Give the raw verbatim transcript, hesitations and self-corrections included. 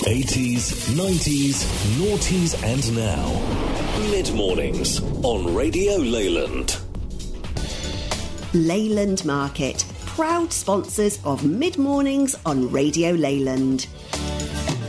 eighties, nineties, noughties and now. Mid-mornings on Radio Leyland. Leyland Market, proud sponsors of Mid-Mornings on Radio Leyland.